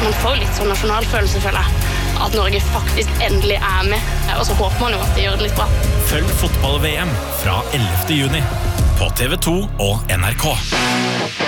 man får jo litt sånn nasjonalfølelse, føler jeg. At Norge faktisk endelig med. Og så håper man jo at de gjør det litt bra. Følg fotball-VM fra 11. juni på TV 2 og NRK.